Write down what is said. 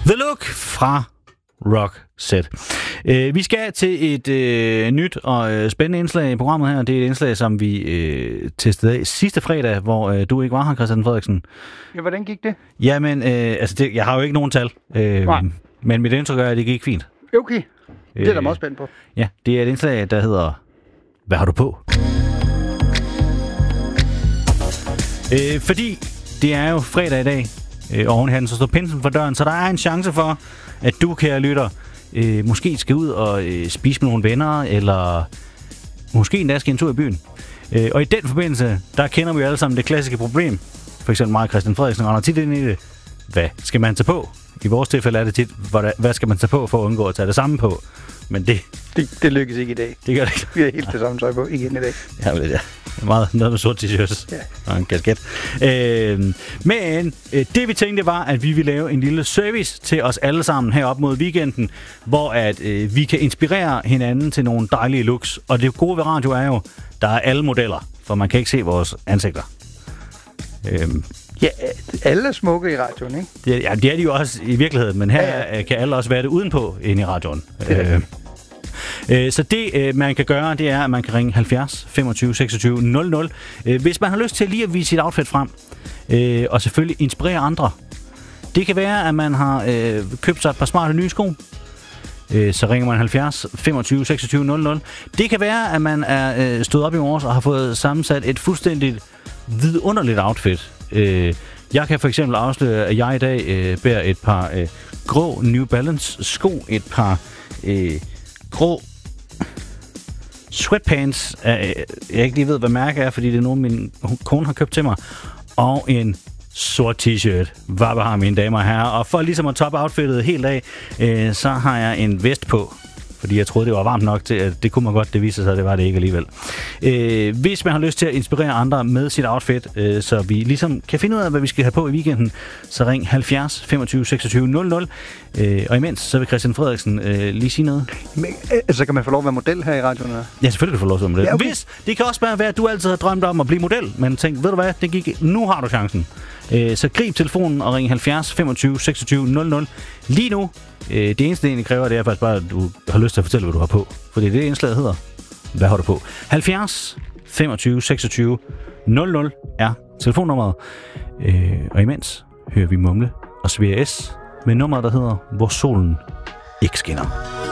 The Look fra Roxette. Vi skal til et nyt og spændende indslag i programmet her. Det er et indslag, som vi testede af sidste fredag, hvor du ikke var her, Christian Frederiksen. Ja, hvordan gik det? Jamen, jeg har jo ikke nogen tal. Men mit indtryk er, at det gik fint. Okay, det er da meget spændt på. Ja, det er et indslag, der hedder Hvad har du på? Fordi det er jo fredag i dag, og oven i hatten så står pinsen for døren, så der er en chance for, at du, kære lytter, måske skal ud og spise med nogle venner, eller måske endda skal en tur i byen. Og i den forbindelse, der kender vi jo alle sammen det klassiske problem. For eksempel mig og Christian Frederiksen render tit ind i det. Hvad skal man tage på? I vores tilfælde er det tit, hvad skal man tage på for at undgå at tage det samme på? Men det lykkes ikke i dag. Det gør det ikke. Vi har helt det samme tøj på igen i dag. Ja, det er meget noget med sort t-shirts og en kasket. Men det vi tænkte var, at vi ville lave en lille service til os alle sammen her op mod weekenden, hvor at vi kan inspirere hinanden til nogle dejlige looks. Og det gode ved radio er jo, der er alle modeller, for man kan ikke se vores ansigter. Ja, alle er smukke i radioen, ikke? Det er de jo også i virkeligheden, men her kan alle også være det udenpå inde i radioen. Så det, man kan gøre, det er, at man kan ringe 70 25 26 00, hvis man har lyst til lige at vise sit outfit frem, og selvfølgelig inspirere andre. Det kan være, at man har købt sig et par smarte nye sko, så ringer man 70 25 26 00. Det kan være, at man er stået op i morges og har fået sammensat et fuldstændigt vidunderligt outfit. Jeg kan for eksempel afsløre, at jeg i dag bærer et par grå New Balance sko, et par grå sweatpants, jeg ikke lige ved, hvad mærke er, fordi det er nogen, min kone har købt til mig, og en sort t-shirt. Hvad har mine damer og herrer? Og for ligesom at toppe outfittet helt af, så har jeg en vest på, fordi jeg troede, det var varmt nok til, at det kunne man godt, det viser sig, at det var det ikke alligevel. Hvis man har lyst til at inspirere andre med sit outfit, så vi ligesom kan finde ud af, hvad vi skal have på i weekenden, så ring 70 25 26 00. Og imens, så vil Christian Frederiksen lige sige noget. Men, så kan man få lov at være model her i radioen? Eller? Ja, selvfølgelig kan du få lov at være model. Ja, okay. Det kan også bare være, at du altid har drømt om at blive model, men tænk, ved du hvad, det gik. Nu har du chancen. Så grib telefonen og ring 70 25 26 00. Lige nu, det eneste, det egentlig kræver, det er faktisk bare, at du har lyst til at fortælle, hvad du har på. For det er det, indslaget hedder. Hvad har du på? 70 25 26 00 er telefonnummeret. Og imens hører vi Mumle og Svea S med nummeret, der hedder Hvor solen ikke skinner.